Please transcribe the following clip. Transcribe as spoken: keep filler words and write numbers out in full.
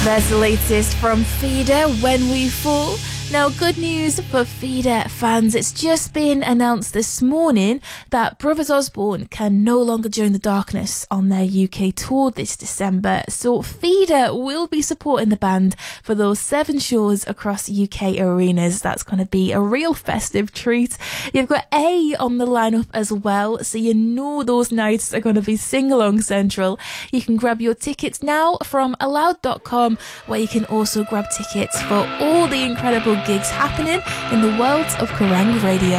There's the latest from Feeder, When We Fall. Now, good news for Feeder fans. It's just been announced this morning that Brothers Osborne can no longer join the Darkness on their U K tour this December. So Feeder will be supporting the band for those seven shows across U K arenas. That's going to be a real festive treat. You've got A on the lineup as well, so you know those nights are going to be sing-along central. You can grab your tickets now from aloud dot com, where you can also grab tickets for all the incredible gigs happening in the world of Kerrang Radio.